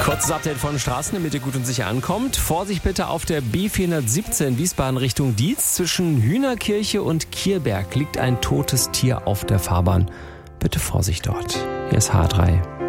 Kurzes Update von Straßen, damit ihr gut und sicher ankommt. Vorsicht bitte auf der B417 Wiesbaden Richtung Dietz. Zwischen Hühnerkirche und Kierberg liegt ein totes Tier auf der Fahrbahn. Bitte Vorsicht dort. Hier ist H3.